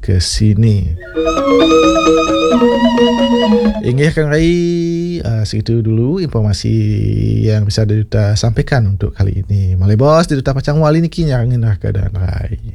ke sini. Ingatkan Rai, segitu dulu informasi yang bisa Duta sampaikan untuk kali ini. Malay bos, Duta Pacang Wali ni kinyang ngin keadaan Rai.